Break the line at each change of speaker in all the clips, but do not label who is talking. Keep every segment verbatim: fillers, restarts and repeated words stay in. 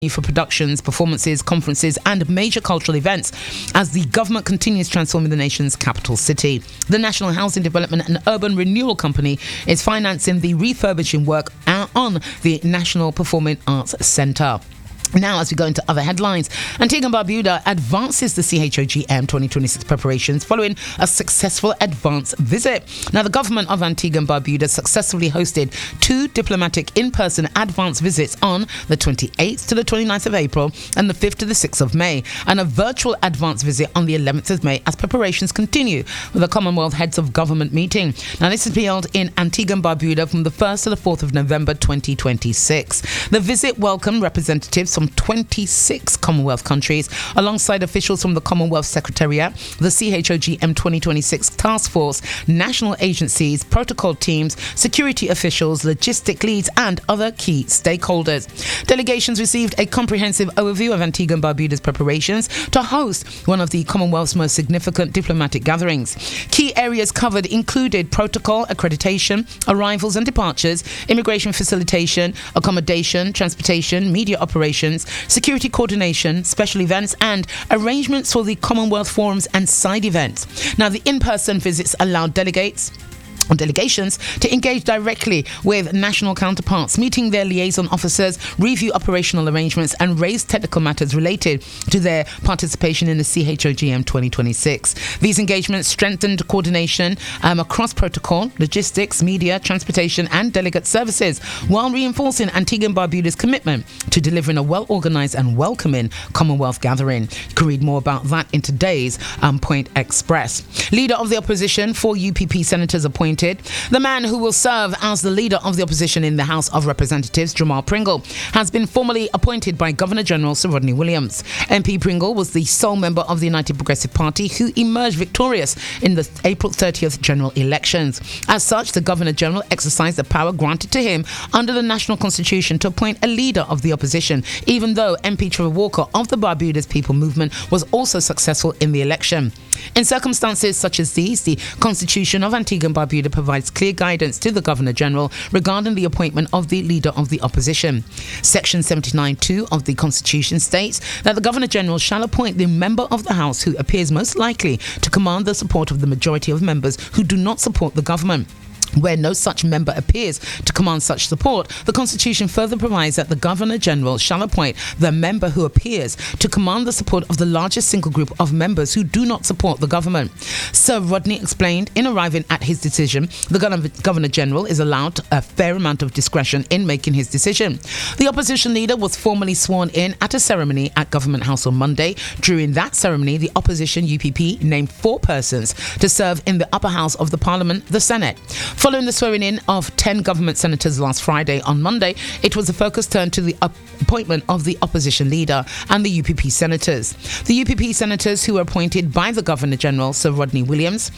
for productions, performances, conferences and major cultural events as the government continues transforming the nation's capital city. The National Housing Development and Urban Renewal Company is financing the refurbishing work on the National Performing Arts Centre. Now, as we go into other headlines, Antigua and Barbuda advances the C H O G M twenty twenty-six preparations following a successful advance visit. Now, the government of Antigua and Barbuda successfully hosted two diplomatic in-person advance visits on the twenty-eighth to the twenty-ninth of April and the fifth to the sixth of May, and a virtual advance visit on the eleventh of May as preparations continue with a Commonwealth Heads of Government meeting. Now, this is held in Antigua and Barbuda from the first to the fourth of November twenty twenty-six. The visit welcomed representatives from twenty-six Commonwealth countries, alongside officials from the Commonwealth Secretariat, the C H O G M twenty twenty-six Task Force, national agencies, protocol teams, security officials, logistic leads, and other key stakeholders. Delegations received a comprehensive overview of Antigua and Barbuda's preparations to host one of the Commonwealth's most significant diplomatic gatherings. Key areas covered included protocol, accreditation, arrivals and departures, immigration facilitation, accommodation, transportation, media operations, security coordination, special events, and arrangements for the Commonwealth forums and side events. Now, the in-person visits allowed delegates or delegations to engage directly with national counterparts, meeting their liaison officers, review operational arrangements, and raise technical matters related to their participation in the C H O G M twenty twenty-six. These engagements strengthened coordination um, across protocol, logistics, media, transportation, and delegate services, while reinforcing Antigua and Barbuda's commitment to delivering a well-organized and welcoming Commonwealth gathering. You can read more about that in today's um, Point Express. Leader of the opposition, four U P P senators appointed. The man who will serve as the leader of the opposition in the House of Representatives, Jamal Pringle, has been formally appointed by Governor-General Sir Rodney Williams. M P Pringle was the sole member of the United Progressive Party who emerged victorious in the April thirtieth general elections. As such, the Governor-General exercised the power granted to him under the National Constitution to appoint a leader of the opposition, even though M P Trevor Walker of the Barbuda's People Movement was also successful in the election. In circumstances such as these, the Constitution of Antigua and Barbuda provides clear guidance to the Governor-General regarding the appointment of the leader of the opposition. Section seventy-nine point two of the Constitution states that the Governor-General shall appoint the member of the House who appears most likely to command the support of the majority of members who do not support the government. Where no such member appears to command such support, the Constitution further provides that the Governor-General shall appoint the member who appears to command the support of the largest single group of members who do not support the government. Sir Rodney explained in arriving at his decision, the Governor-General is allowed a fair amount of discretion in making his decision. The opposition leader was formally sworn in at a ceremony at Government House on Monday. During that ceremony, the opposition U P P named four persons to serve in the upper house of the Parliament, the Senate. Following the swearing-in of ten government senators last Friday, on Monday, it was the focus turned to the appointment of the opposition leader and the U P P senators. The U P P senators who were appointed by the Governor-General, Sir Rodney Williams,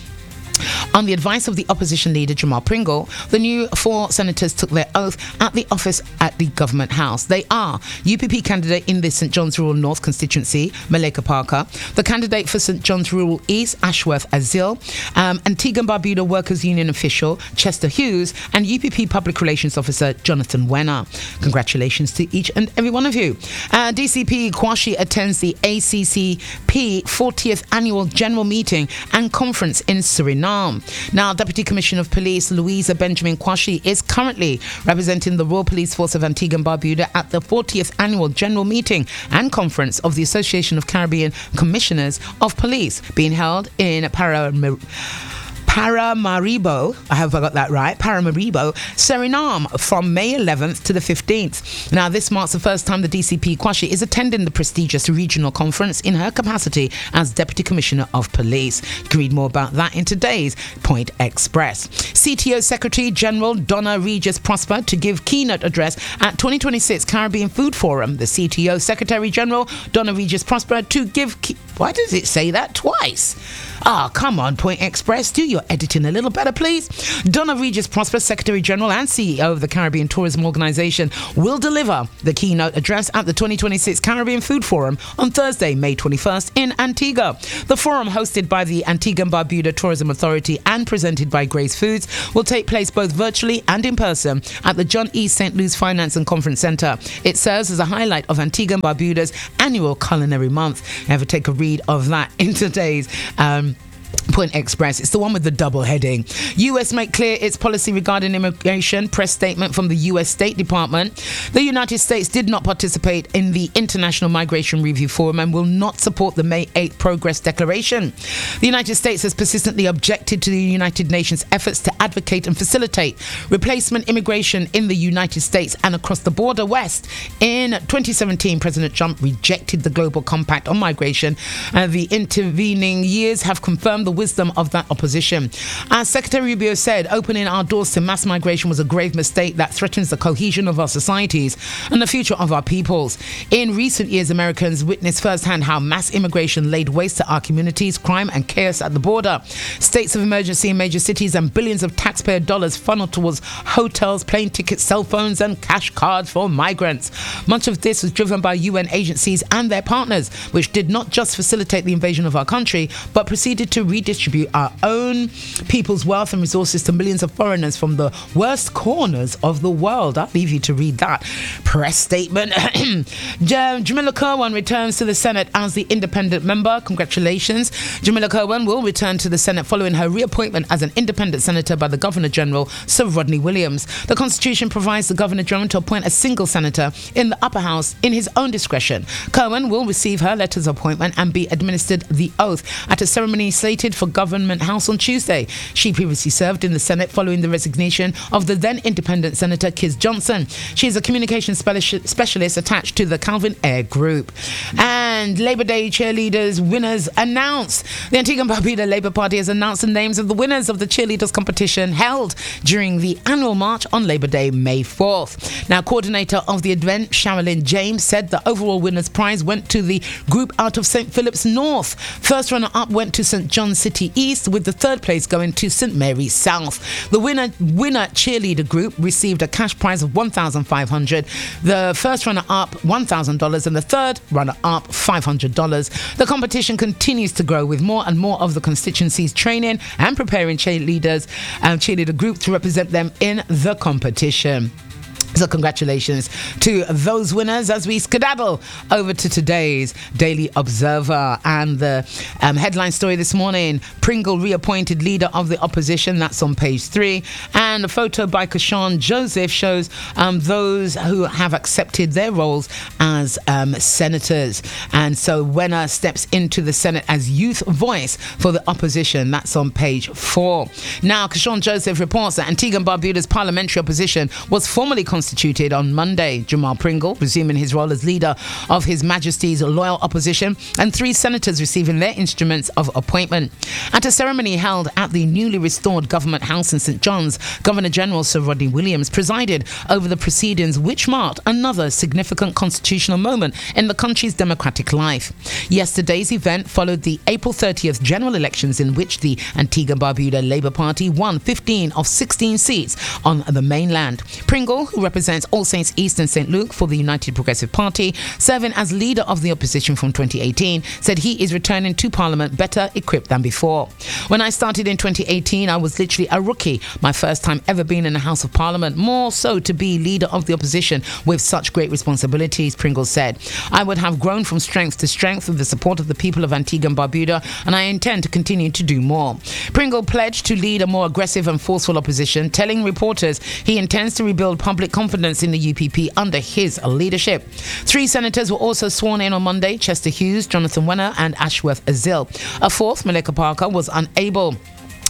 on the advice of the opposition leader Jamal Pringle, the new four senators took their oath at the office at the Government House. They are U P P candidate in the St John's Rural North constituency, Maleka Parker, the candidate for St John's Rural East, Ashworth Azil, um, Antigua and Barbuda Workers Union official Chester Hughes, and U P P Public Relations Officer Jonathan Wenner. Congratulations to each and every one of you. Uh, D C P Kwashi attends the A C C P fortieth Annual General Meeting and Conference in Suriname. Now, Deputy Commissioner of Police Louisa Benjamin Kwashi is currently representing the Royal Police Force of Antigua and Barbuda at the fortieth Annual General Meeting and Conference of the Association of Caribbean Commissioners of Police, being held in Paramaribo. Paramaribo, I hope I got that right, Paramaribo, Suriname, from May eleventh to the fifteenth. Now, this marks the first time the D C P Kwashi is attending the prestigious regional conference in her capacity as Deputy Commissioner of Police. You can read more about that in today's Point Express. C T O Secretary General Donna Regis Prosper to give keynote address at twenty twenty-six Caribbean Food Forum. The C T O Secretary General Donna Regis Prosper to give key Why does it say that twice? Ah, come on, Point Express, do your editing a little better, please. Donna Regis Prosper, Secretary General and C E O of the Caribbean Tourism Organization, will deliver the keynote address at the twenty twenty-six Caribbean Food Forum on Thursday, May twenty-first in Antigua. The forum, hosted by the Antigua and Barbuda Tourism Authority and presented by Grace Foods, will take place both virtually and in person at the John E. Saint Louis Finance and Conference Center. It serves as a highlight of Antigua and Barbuda's annual culinary month. Ever take a read of that in today's um Point Express. It's the one with the double heading. U S make clear its policy regarding immigration. Press statement from the U S State Department. The United States did not participate in the International Migration Review Forum and will not support the May eighth Progress Declaration. The United States has persistently objected to the United Nations efforts to advocate and facilitate replacement immigration in the United States and across the border west. In twenty seventeen, President Trump rejected the Global Compact on Migration, and the intervening years have confirmed the wisdom of that opposition. As Secretary Rubio said, opening our doors to mass migration was a grave mistake that threatens the cohesion of our societies and the future of our peoples. In recent years, Americans witnessed firsthand how mass immigration laid waste to our communities, crime and chaos at the border. States of emergency in major cities and billions of taxpayer dollars funneled towards hotels, plane tickets, cell phones and cash cards for migrants. Much of this was driven by U N agencies and their partners, which did not just facilitate the invasion of our country, but proceeded to redistribute our own people's wealth and resources to millions of foreigners from the worst corners of the world. I'll leave you to read that press statement. Jamila Kirwan returns to the Senate as the independent member. Congratulations. Jamila Kirwan will return to the Senate following her reappointment as an independent senator by the Governor General, Sir Rodney Williams. The Constitution provides the Governor General to appoint a single senator in the upper house in his own discretion. Kirwan will receive her letters of appointment and be administered the oath at a ceremony slated for Government House on Tuesday. She previously served in the Senate following the resignation of the then independent Senator Kis Johnson. She is a communications specialist attached to the Calvin Ayre Group. And Labour Day cheerleaders winners announced. The Antigua and Barbuda Labour Party has announced the names of the winners of the cheerleaders competition held during the annual march on Labour Day, May fourth. Now, coordinator of the event, Sherilyn James, said the overall winner's prize went to the group out of Saint Philip's North. First runner-up went to Saint John City East, with the third place going to Saint Mary's South. The winner winner cheerleader group received a cash prize of one thousand five hundred dollars, the first runner-up one thousand dollars, and the third runner-up five hundred dollars. The competition continues to grow, with more and more of the constituencies training and preparing cheerleaders and cheerleader group to represent them in the competition. So congratulations to those winners as we skedaddle over to today's Daily Observer. And the um, headline story this morning, Pringle reappointed leader of the opposition. That's on page three. And a photo by Kershawn Joseph shows um, those who have accepted their roles as um, senators. And so Wenner steps into the Senate as youth voice for the opposition. That's on page four. Now, Kershawn Joseph reports that Antigua and Barbuda's parliamentary opposition was formally constituted Constituted on Monday. Jamal Pringle resuming his role as leader of His Majesty's loyal opposition, and three senators receiving their instruments of appointment. At a ceremony held at the newly restored Government House in Saint John's, Governor General Sir Rodney Williams presided over the proceedings, which marked another significant constitutional moment in the country's democratic life. Yesterday's event followed the April thirtieth general elections, in which the Antigua and Barbuda Labour Party won fifteen of sixteen seats on the mainland. Pringle, who represents All Saints East and Saint Luke for the United Progressive Party, serving as leader of the opposition from twenty eighteen, said he is returning to Parliament better equipped than before. When I started in twenty eighteen, I was literally a rookie, my first time ever being in the House of Parliament, more so to be leader of the opposition with such great responsibilities, Pringle said. I would have grown from strength to strength with the support of the people of Antigua and Barbuda, and I intend to continue to do more. Pringle pledged to lead a more aggressive and forceful opposition, telling reporters he intends to rebuild public confidence in the U P P under his leadership. Three senators were also sworn in on Monday: Chester Hughes, Jonathan Wenner and Ashworth Azil. A fourth, Malika Parker, was unable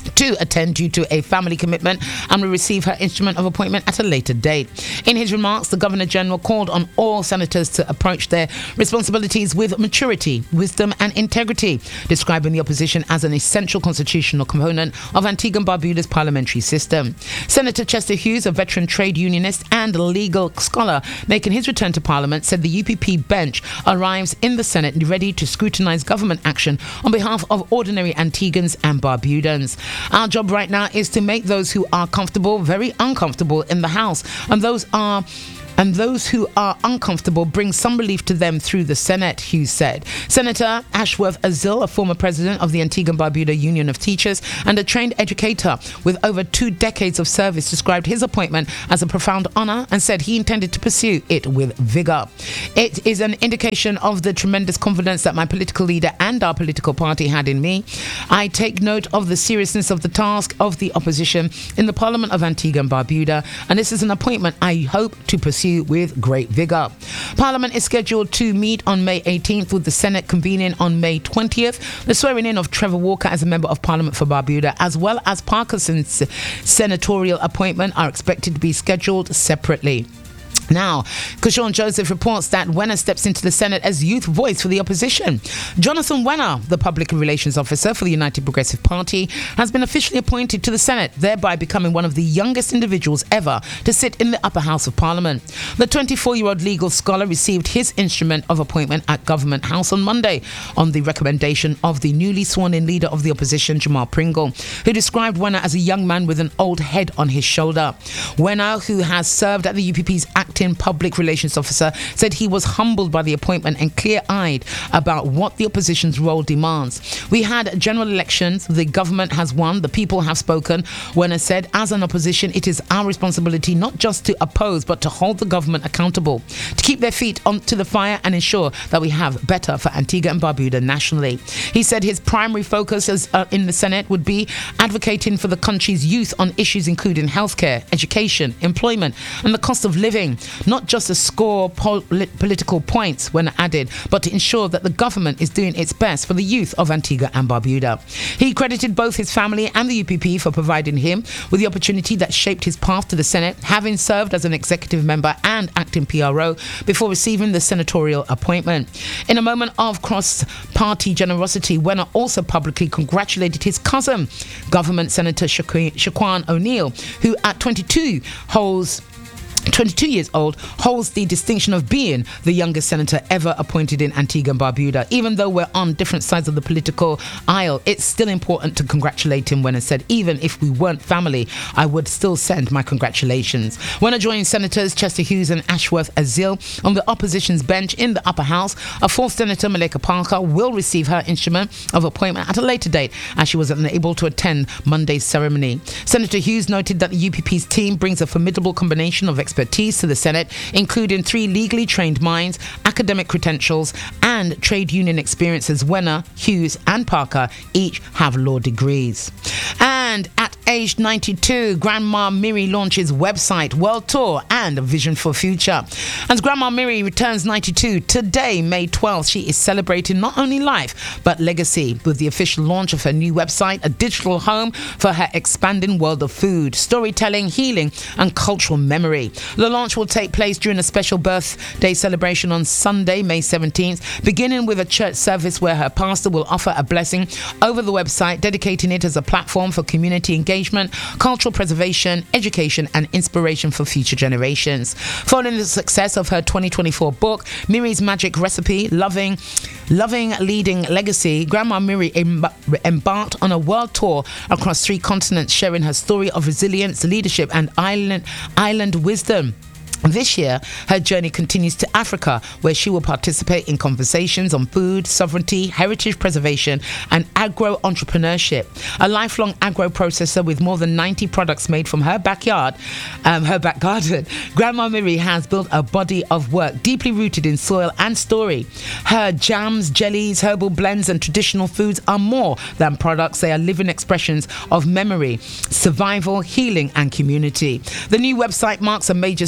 to attend due to a family commitment and will receive her instrument of appointment at a later date. In his remarks, the Governor General called on all senators to approach their responsibilities with maturity, wisdom and integrity, describing the opposition as an essential constitutional component of Antigua and Barbuda's parliamentary system. Senator Chester Hughes, a veteran trade unionist and legal scholar making his return to Parliament, said the U P P bench arrives in the Senate ready to scrutinise government action on behalf of ordinary Antiguans and Barbudans. Our job right now is to make those who are comfortable very uncomfortable in the House, and those are and those who are uncomfortable bring some relief to them through the Senate, Hughes said. Senator Ashworth Azil, a former president of the Antigua and Barbuda Union of Teachers and a trained educator with over two decades of service, described his appointment as a profound honour and said he intended to pursue it with vigour. It is an indication of the tremendous confidence that my political leader and our political party had in me. I take note of the seriousness of the task of the opposition in the Parliament of Antigua and Barbuda, and this is an appointment I hope to pursue with great vigour. Parliament is scheduled to meet on May eighteenth, with the Senate convening on May twentieth. The swearing in of Trevor Walker as a Member of Parliament for Barbuda, as well as Parkinson's senatorial appointment, are expected to be scheduled separately. Now, Kushawn Joseph reports that Wenner steps into the Senate as youth voice for the opposition. Jonathan Wenner, the Public Relations Officer for the United Progressive Party, has been officially appointed to the Senate, thereby becoming one of the youngest individuals ever to sit in the upper house of Parliament. The twenty-four-year-old legal scholar received his instrument of appointment at Government House on Monday on the recommendation of the newly sworn-in leader of the opposition, Jamal Pringle, who described Wenner as a young man with an old head on his shoulder. Wenner, who has served at the U P P's acting Public Relations Officer, said he was humbled by the appointment and clear-eyed about what the opposition's role demands. We had general elections. The government has won. The people have spoken. Wenner said, as an opposition, it is our responsibility not just to oppose, but to hold the government accountable, to keep their feet onto the fire and ensure that we have better for Antigua and Barbuda nationally. He said his primary focus as, uh, in the Senate would be advocating for the country's youth on issues including healthcare, education, employment, and the cost of living. Not just to score pol- political points when added, but to ensure that the government is doing its best for the youth of Antigua and Barbuda. He credited both his family and the U P P for providing him with the opportunity that shaped his path to the Senate, having served as an executive member and acting P R O before receiving the senatorial appointment. In a moment of cross-party generosity, Wenner also publicly congratulated his cousin, Government Senator Shaquan O'Neal, who at twenty-two holds twenty-two years old, holds the distinction of being the youngest senator ever appointed in Antigua and Barbuda. Even though we're on different sides of the political aisle, it's still important to congratulate him. Wenner said, even if we weren't family, I would still send my congratulations. Wenner joined Senators Chester Hughes and Ashworth Azil on the opposition's bench in the upper house. A fourth senator, Maleka Parker, will receive her instrument of appointment at a later date, as she was unable to attend Monday's ceremony. Senator Hughes noted that the U P P's team brings a formidable combination of expertise to the Senate, including three legally trained minds, academic credentials, and trade union experiences. Wenner, Hughes, and Parker each have law degrees. And at age ninety-two, Grandma Miri launches website, world tour, and vision for future. As Grandma Miri returns ninety-two today, May twelfth, she is celebrating not only life but legacy with the official launch of her new website, a digital home for her expanding world of food, storytelling, healing, and cultural memory. The launch will take place during a special birthday celebration on Sunday, May seventeenth, beginning with a church service where her pastor will offer a blessing over the website, dedicating it as a platform for community engagement, cultural preservation, education, and inspiration for future generations. Following the success of her twenty twenty-four book, Miri's Magic Recipe, Loving, Loving Leading Legacy, Grandma Miri em- embarked on a world tour across three continents, sharing her story of resilience, leadership, and island, island wisdom. This year, her journey continues to Africa, where she will participate in conversations on food, sovereignty, heritage preservation, and agro-entrepreneurship. A lifelong agro-processor with more than ninety products made from her backyard, um, her back garden, Grandma Miri has built a body of work deeply rooted in soil and story. Her jams, jellies, herbal blends, and traditional foods are more than products. They are living expressions of memory, survival, healing, and community. The new website marks a major step in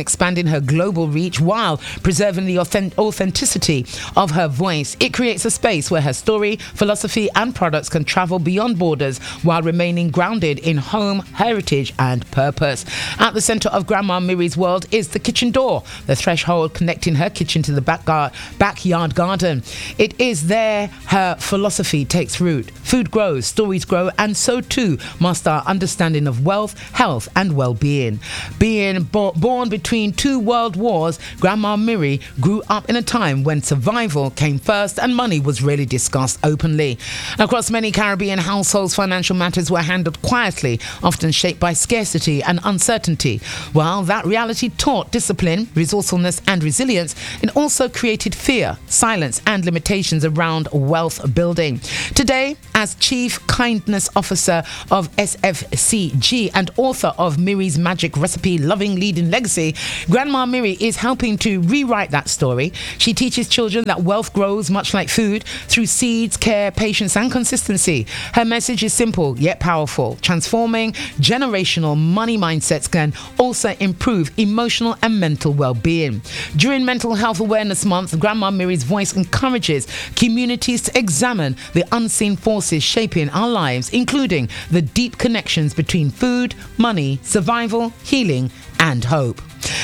expanding her global reach while preserving the authentic- authenticity of her voice. It creates a space where her story, philosophy, and products can travel beyond borders while remaining grounded in home, heritage, and purpose. At the center of Grandma Miri's world is the kitchen door, the threshold connecting her kitchen to the back gar- backyard garden. It is there her philosophy takes root. Food grows, stories grow, and so too must our understanding of wealth, health, and well-being. Being bo- born between two world wars, Grandma Miri grew up in a time when survival came first and money was rarely discussed openly. Across many Caribbean households, financial matters were handled quietly, often shaped by scarcity and uncertainty. While that reality taught discipline, resourcefulness, and resilience, it also created fear, silence, and limitations around wealth building. Today, as Chief Kindness Officer of S F C G and author of Miri's Magic Recipe, Loving Leading Legacy, Grandma Miri is helping to rewrite that story. She teaches children that wealth grows much like food through seeds, care, patience, and consistency. Her message is simple yet powerful. Transforming generational money mindsets can also improve emotional and mental well-being. During Mental Health Awareness Month, Grandma Miri's voice encourages communities to examine the unseen forces shaping our lives, including the deep connections between food, money, survival, healing, and hope.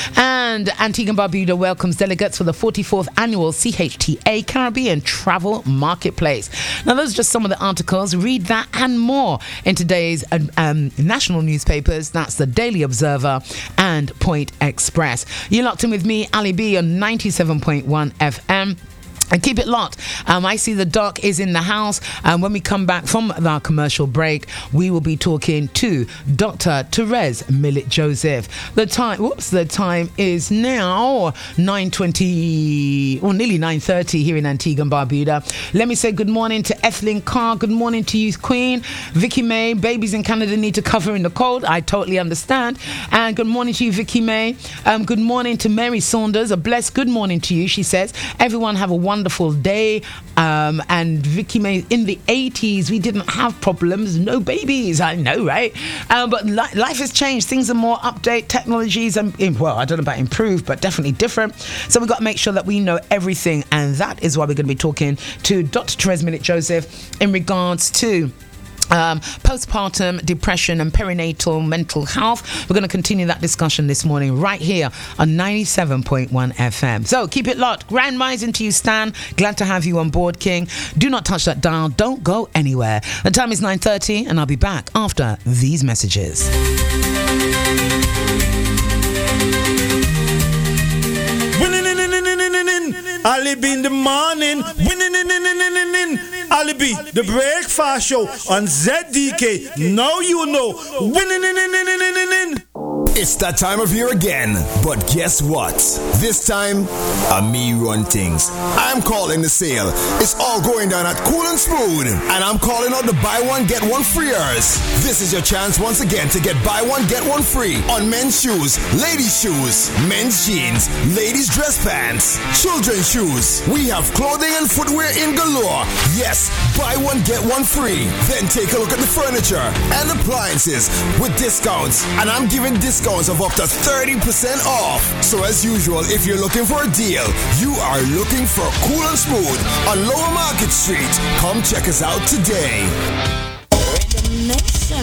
And Antigua and Barbuda welcomes delegates for the forty-fourth annual C H T A Caribbean Travel Marketplace. Now, those are just some of the articles. Read that and more in today's um, national newspapers. That's the Daily Observer and Point Express. You're locked in with me, Ali B, on ninety-seven point one F M. And keep it locked. Um, I see the doc is in the house. And when we come back from our commercial break, we will be talking to Doctor Therese Millet Joseph. The time, whoops, the time is now nine twenty, or nearly nine thirty here in Antigua and Barbuda. Let me say good morning to Ethelyn Carr. Good morning to you, Queen. Vicky May, babies in Canada need to cover in the cold. I totally understand. And good morning to you, Vicky May. Um, good morning to Mary Saunders. A blessed good morning to you, she says. Everyone have a wonderful wonderful day. Um, and Vicky May, in the eighties, we didn't have problems, no babies. I know, right? Um, but li- life has changed. Things are more update, technologies, and well, I don't know about improved, but definitely different. So we've got to make sure that we know everything, and that is why we're going to be talking to Doctor Therese Millet Joseph in regards to Um, postpartum depression and perinatal mental health. We're going to continue that discussion this morning right here on ninety-seven point one F M. So keep it locked. Grand rising to you, Stan. Glad to have you on board, King. Do not touch that dial. Don't go anywhere. The time is nine thirty and I'll be back after these messages.
Alibi in the morning, winning in in in in in Alibi, the breakfast show on Z D K. Now you know, winning in in in in in in.
It's that time of year again, but guess what? This time, a me run things. I'm calling the sale. It's all going down at Cool and Smooth, and I'm calling out the buy one get one freeers. This is your chance once again to get buy one get one free on men's shoes, ladies shoes, men's jeans, ladies dress pants, children's shoes. We have clothing and footwear in galore. Yes, buy one get one free. Then take a look at the furniture and appliances with discounts, and I'm giving discounts of up to thirty percent off. So as usual, if you're looking for a deal, you are looking for Cool and Smooth on Lower Market Street. Come check us out today.
The Nation